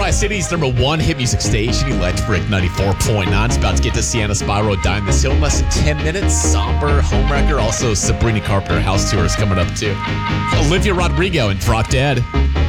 Tri-Cities #1 hit music station, Electric 94.9. It's about to get to Sienna Spyro Dime this Hill in less than 10 minutes. Somber, Homewrecker, also Sabrina Carpenter House Tour is coming up too. Olivia Rodrigo and Drop Dead.